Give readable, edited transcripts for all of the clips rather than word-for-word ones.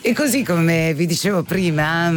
E così come vi dicevo prima,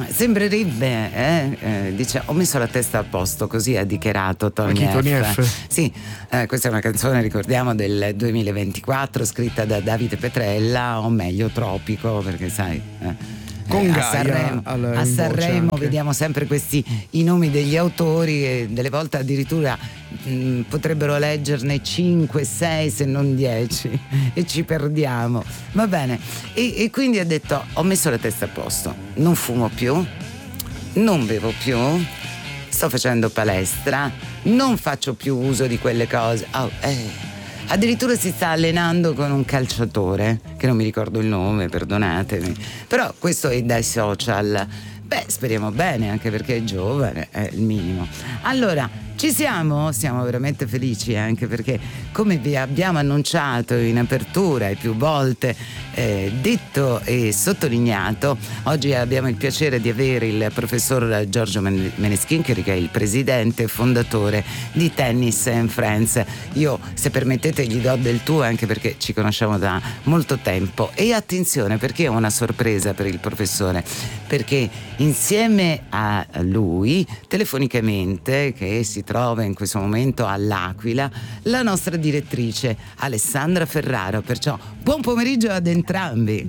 sembrerebbe, dice, ho messo la testa a posto, così ha dichiarato Tony F. Sì, questa è una canzone, ricordiamo, del 2024, scritta da Davide Petrella, o meglio Tropico, perché sai... con Gaia a Sanremo vediamo sempre i nomi degli autori, e delle volte addirittura potrebbero leggerne 5, 6 se non 10 e ci perdiamo, va bene. E quindi ha detto: ho messo la testa a posto, non fumo più, non bevo più, sto facendo palestra, non faccio più uso di quelle cose. Addirittura si sta allenando con un calciatore che non mi ricordo il nome, perdonatemi, però questo è dai social. Beh, speriamo bene, anche perché è giovane, è il minimo. Allora, ci siamo veramente felici, anche perché, come vi abbiamo annunciato in apertura e più volte detto e sottolineato, oggi abbiamo il piacere di avere il professor Giorgio Meneschincheri, che è il presidente e fondatore di Tennis and Friends. Io, se permettete, gli do del tu, anche perché ci conosciamo da molto tempo. E attenzione, perché è una sorpresa per il professore, perché insieme a lui, telefonicamente, che si trova in questo momento all'Aquila, la nostra direttrice Alessandra Ferraro. Perciò buon pomeriggio ad entrambi.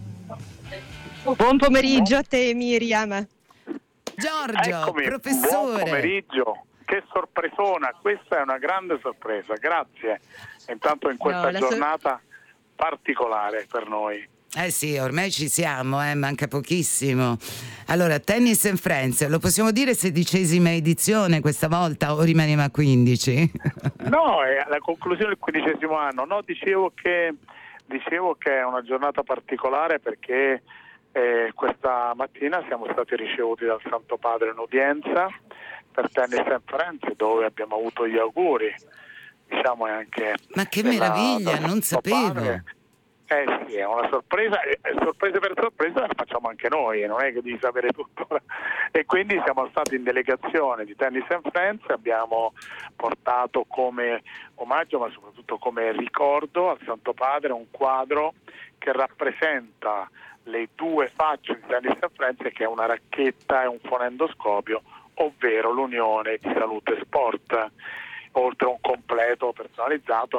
Buon pomeriggio a te, Miriam. Giorgio, eccomi, professore. Buon pomeriggio, che sorpresona, questa è una grande sorpresa, grazie. Intanto in questa giornata particolare per noi. Sì, ormai ci siamo, manca pochissimo. Allora, Tennis and Friends, lo possiamo dire 16ª edizione questa volta o rimaniamo a 15? No, è la conclusione del 15° anno. No, dicevo che è una giornata particolare perché questa mattina siamo stati ricevuti dal Santo Padre in udienza per Tennis and Friends, dove abbiamo avuto gli auguri, diciamo, e anche... Ma che meraviglia, non sapevo! Padre. Sì, è una sorpresa, sorprese per sorpresa le facciamo anche noi, non è che devi sapere tutto. E quindi siamo stati in delegazione di Tennis and Friends, abbiamo portato come omaggio, ma soprattutto come ricordo al Santo Padre, un quadro che rappresenta le due facce di Tennis and Friends, che è una racchetta e un fonendoscopio, ovvero l'unione di salute e sport, oltre a un completo personalizzato.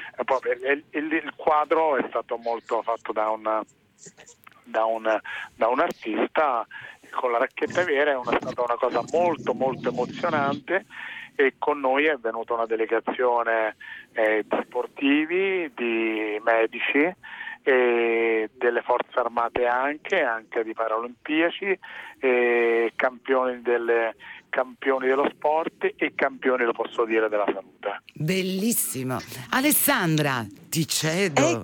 Il quadro è stato molto fatto da un artista con la racchetta vera, è stata una cosa molto molto emozionante, e con noi è venuta una delegazione di sportivi, di medici e delle forze armate, anche di paraolimpiaci, campioni dello sport e campioni, lo posso dire, della salute. Bellissimo. Alessandra, ti cedo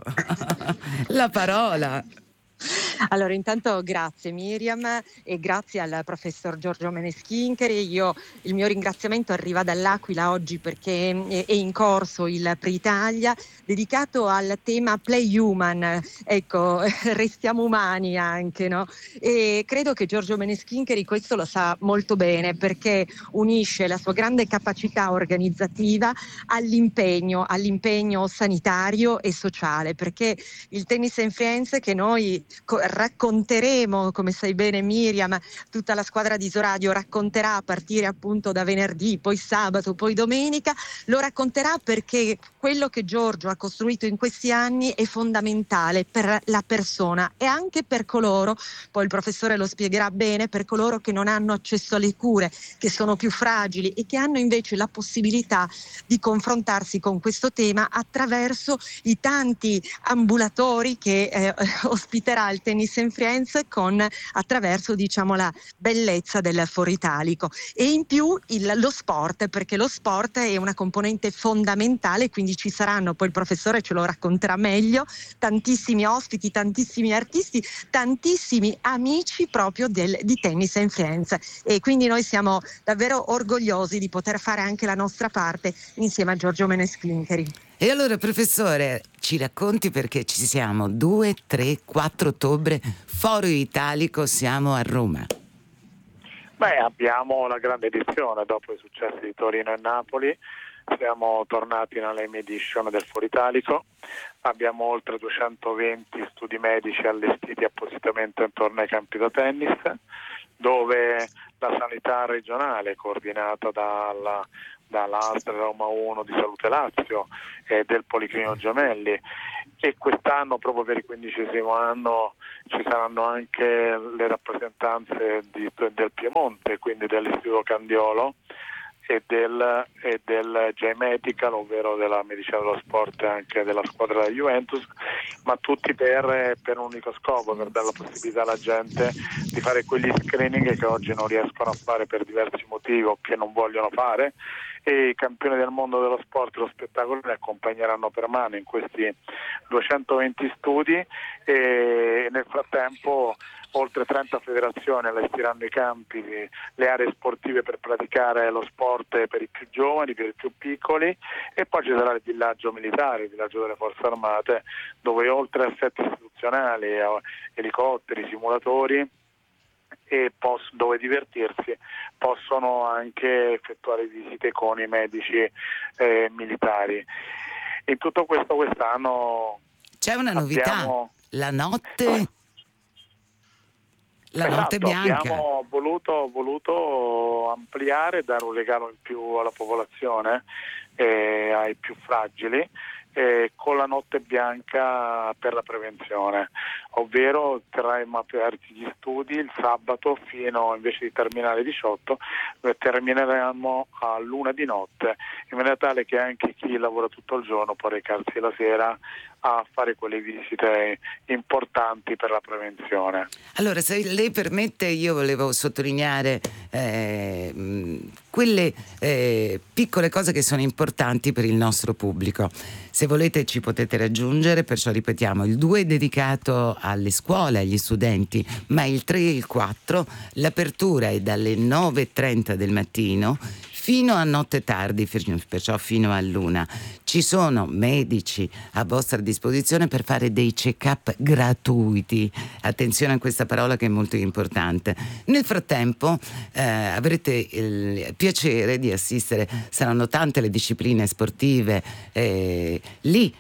la parola. Allora, intanto grazie Miriam e grazie al professor Giorgio Meneschincheri. Il mio ringraziamento arriva dall'Aquila oggi perché è in corso il Pre-Italia dedicato al tema Play Human, ecco, restiamo umani anche, no? E credo che Giorgio Meneschincheri questo lo sa molto bene, perché unisce la sua grande capacità organizzativa all'impegno sanitario e sociale, perché il Tennis and Friends, che noi racconteremo, come sai bene Miriam, tutta la squadra di Isoradio racconterà a partire appunto da venerdì, poi sabato, poi domenica, lo racconterà perché quello che Giorgio ha costruito in questi anni è fondamentale per la persona e anche per coloro, poi il professore lo spiegherà bene, per coloro che non hanno accesso alle cure, che sono più fragili e che hanno invece la possibilità di confrontarsi con questo tema attraverso i tanti ambulatori che ospiterà il Tennis and Friends, attraverso, diciamo, la bellezza del Foro Italico, e in più lo sport, perché lo sport è una componente fondamentale, quindi ci saranno, poi il professore ce lo racconterà meglio, tantissimi ospiti, tantissimi artisti, tantissimi amici proprio di Tennis and Friends, e quindi noi siamo davvero orgogliosi di poter fare anche la nostra parte insieme a Giorgio Meneschincheri. E allora, professore, ci racconti, perché ci siamo 2, 3, 4 ottobre, Foro Italico, siamo a Roma. Abbiamo la grande edizione dopo i successi di Torino e Napoli. siamo tornati nella Lame Edition del Foro Italico, abbiamo oltre 220 studi medici allestiti appositamente intorno ai campi da tennis, dove la sanità regionale, coordinata dall'ASL Roma 1 di Salute Lazio e del Policlinico Gemelli, e quest'anno proprio per il 15° anno ci saranno anche le rappresentanze del Piemonte, quindi dell'Istituto Candiolo e del J-Medical, ovvero della medicina dello sport e anche della squadra della Juventus, ma tutti per un unico scopo, per dare la possibilità alla gente di fare quegli screening che oggi non riescono a fare per diversi motivi o che non vogliono fare, e i campioni del mondo dello sport e dello spettacolo li accompagneranno per mano in questi 220 studi, e nel frattempo oltre 30 federazioni allestiranno i campi, le aree sportive per praticare lo sport per i più giovani, per i più piccoli, e poi ci sarà il villaggio militare, il villaggio delle forze armate, dove oltre a assetti istituzionali, elicotteri, simulatori, e dove divertirsi, possono anche effettuare visite con i medici militari. In tutto questo, quest'anno c'è una novità, la notte bianca. Abbiamo voluto ampliare, dare un regalo in più alla popolazione, ai più fragili, con la notte bianca per la prevenzione, ovvero terremo aperti gli studi il sabato invece di terminare alle 18, termineremo all'1 di notte, in maniera tale che anche chi lavora tutto il giorno può recarsi la sera a fare quelle visite importanti per la prevenzione. Allora, se lei permette, io volevo sottolineare quelle piccole cose che sono importanti per il nostro pubblico. Se volete ci potete raggiungere, perciò ripetiamo, il 2 è dedicato alle scuole, agli studenti, ma il 3 e il 4 l'apertura è dalle 9:30 del mattino fino a notte tardi, perciò fino all'1. Ci sono medici a vostra disposizione per fare dei check-up gratuiti. Attenzione a questa parola che è molto importante. Nel frattempo avrete il piacere di assistere, saranno tante le discipline sportive lì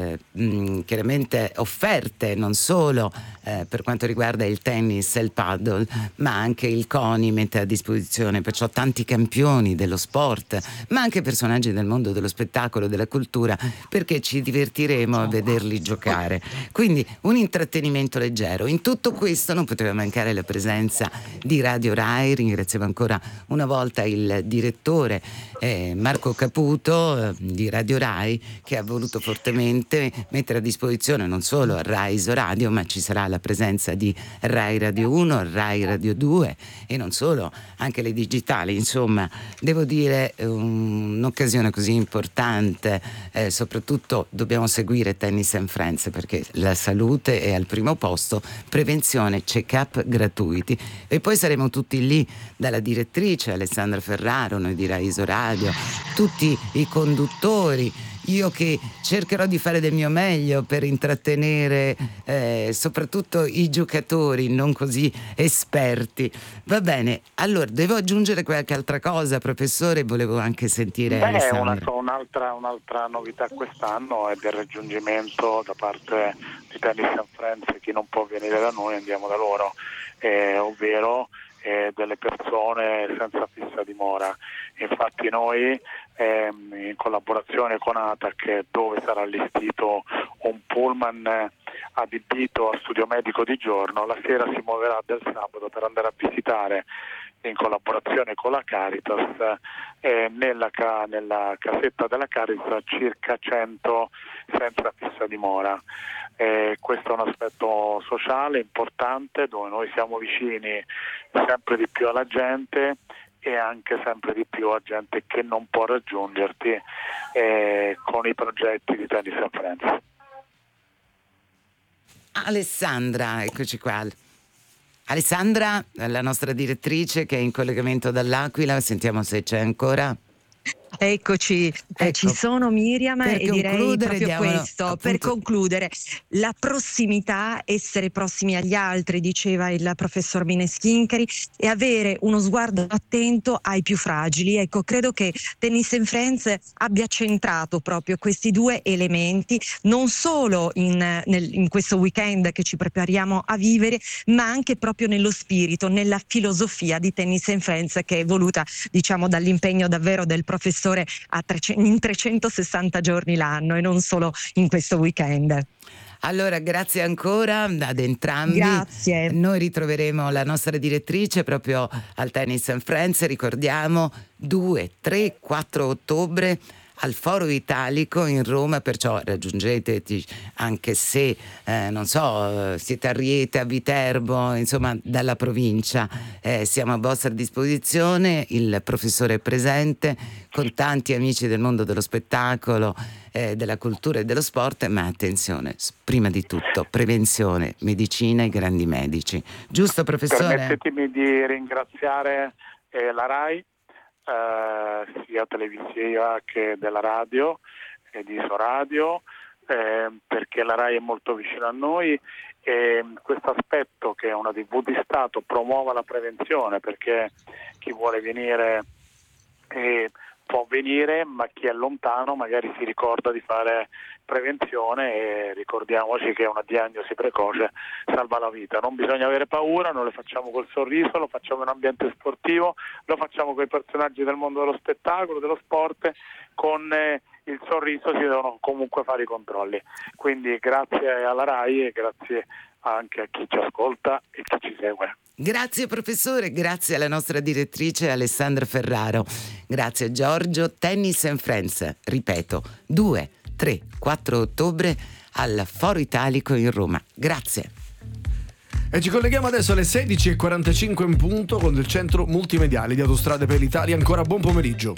chiaramente offerte, non solo per quanto riguarda il tennis e il paddle, ma anche il CONI mette a disposizione perciò tanti campioni dello sport, ma anche personaggi del mondo dello spettacolo, della cultura, perché ci divertiremo a vederli giocare. Quindi un intrattenimento leggero. In tutto questo non poteva mancare la presenza di Radio Rai. Ringraziamo ancora una volta il direttore Marco Caputo di Radio Rai, che ha voluto fortemente mettere a disposizione non solo Rai Isoradio, ma ci sarà la presenza di Rai Radio 1, Rai Radio 2 e non solo, anche le digitali. Insomma, devo dire un'occasione così importante, soprattutto dobbiamo seguire Tennis and Friends perché la salute è al primo posto, prevenzione, check-up gratuiti, e poi saremo tutti lì, dalla direttrice Alessandra Ferraro, noi di Rai Isoradio, tutti i conduttori, io che cercherò di fare del mio meglio per intrattenere soprattutto i giocatori non così esperti. Va bene, allora devo aggiungere qualche altra cosa, professore? Volevo anche sentire Alessandra. Un'altra novità quest'anno è del raggiungimento da parte di Tennis and Friends, chi non può venire da noi andiamo da loro, ovvero delle persone senza fissa dimora. Infatti noi in collaborazione con ATAC, dove sarà allestito un pullman adibito a studio medico di giorno, la sera si muoverà del sabato per andare a visitare, in collaborazione con la Caritas, nella casetta della Caritas circa 100 senza fissa dimora. Questo è un aspetto sociale importante, dove noi siamo vicini sempre di più alla gente e anche sempre di più a gente che non può raggiungerti con i progetti di Tennis and Friends. Alessandra, eccoci qua. Alessandra, la nostra direttrice che è in collegamento dall'Aquila, sentiamo se c'è ancora. Eccoci, Ecco, ci sono Miriam, per e direi concludere proprio diamo, questo, appunto, per concludere, la prossimità, essere prossimi agli altri, diceva il professor Mineschincheri, e avere uno sguardo attento ai più fragili. Ecco, credo che Tennis and Friends abbia centrato proprio questi due elementi, non solo in questo weekend che ci prepariamo a vivere, ma anche proprio nello spirito, nella filosofia di Tennis and Friends, che è voluta, diciamo, dall'impegno davvero del professore in 360 giorni l'anno e non solo in questo weekend. Allora, grazie ancora ad entrambi. Grazie. Noi ritroveremo la nostra direttrice proprio al Tennis and Friends, ricordiamo 2, 3, 4 ottobre al Foro Italico in Roma, perciò raggiungeteci anche se non so, siete a Riete, a Viterbo, insomma dalla provincia, siamo a vostra disposizione, il professore è presente con tanti amici del mondo dello spettacolo, della cultura e dello sport, ma attenzione, prima di tutto prevenzione, medicina e grandi medici. Giusto, professore? Permettetemi di ringraziare la RAI, sia televisiva che della radio e di Isoradio, perché la RAI è molto vicina a noi e questo aspetto che una TV di Stato promuova la prevenzione, perché chi vuole venire può venire, ma chi è lontano magari si ricorda di fare prevenzione, e ricordiamoci che una diagnosi precoce salva la vita. Non bisogna avere paura, noi lo facciamo col sorriso, lo facciamo in un ambiente sportivo, lo facciamo con i personaggi del mondo dello spettacolo, dello sport, con il sorriso si devono comunque fare i controlli. Quindi grazie alla RAI e grazie anche a chi ci ascolta e chi ci segue. Grazie professore, grazie alla nostra direttrice Alessandra Ferraro, grazie Giorgio. Tennis and Friends, ripeto, 2, 3, 4 ottobre al Foro Italico in Roma. Grazie. E ci colleghiamo adesso alle 16:45 in punto con il centro multimediale di Autostrade per l'Italia. Ancora buon pomeriggio.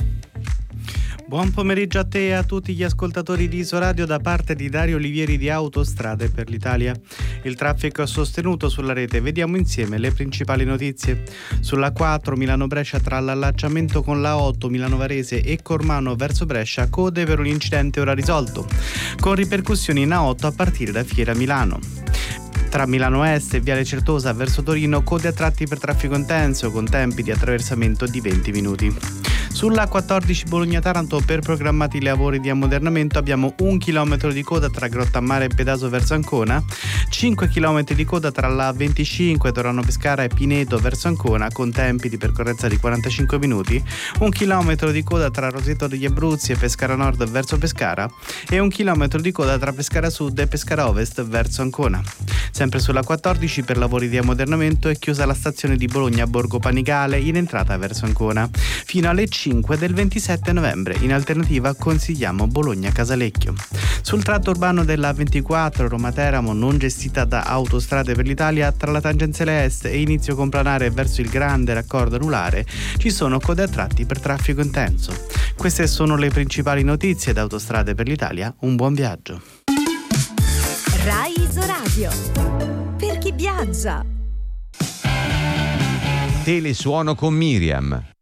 Buon pomeriggio a te e a tutti gli ascoltatori di Isoradio da parte di Dario Olivieri di Autostrade per l'Italia. Il traffico è sostenuto sulla rete, vediamo insieme le principali notizie. Sulla 4 Milano-Brescia tra l'allacciamento con la 8 Milano-Varese e Cormano verso Brescia, code per un incidente ora risolto, con ripercussioni in A8 a partire da Fiera Milano. Tra Milano Est e Viale Certosa verso Torino, code a tratti per traffico intenso con tempi di attraversamento di 20 minuti. Sulla 14 Bologna-Taranto, per programmati i lavori di ammodernamento, abbiamo 1 chilometro di coda tra Grottammare e Pedaso verso Ancona, 5 chilometri di coda tra la 25 Torano Pescara e Pineto verso Ancona con tempi di percorrenza di 45 minuti, 1 chilometro di coda tra Roseto degli Abruzzi e Pescara Nord verso Pescara e 1 chilometro di coda tra Pescara Sud e Pescara Ovest verso Ancona. Sempre sulla 14 per lavori di ammodernamento è chiusa la stazione di Bologna Borgo Panigale in entrata verso Ancona fino alle 5 del 27 novembre. In alternativa consigliamo Bologna Casalecchio. Sul tratto urbano della 24 Roma-Teramo, non gestita da Autostrade per l'Italia, tra la tangenziale est e inizio complanare verso il grande raccordo anulare ci sono code a tratti per traffico intenso. Queste sono le principali notizie da Autostrade per l'Italia. Un buon viaggio. Rai Isoradio, per chi viaggia. Telesuono con Miriam.